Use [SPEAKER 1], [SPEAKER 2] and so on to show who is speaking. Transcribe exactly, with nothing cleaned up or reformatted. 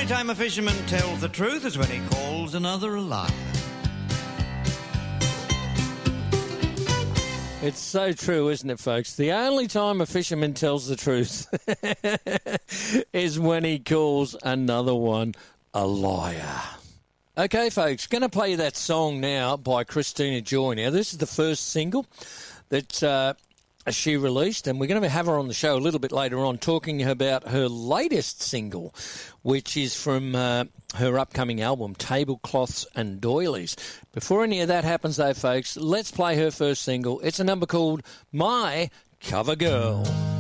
[SPEAKER 1] only time a fisherman tells the truth is when he calls another a liar.
[SPEAKER 2] It's so true, isn't it, folks? The only time a fisherman tells the truth is when he calls another one a liar. Okay, folks, going to play you that song now by Christina Joy. Now, this is the first single that uh, she released, and we're going to have her on the show a little bit later on talking about her latest single, which is from uh, her upcoming album, Tablecloths and Doilies. Before any of that happens, though, folks, let's play her first single. It's a number called My Cover Girl.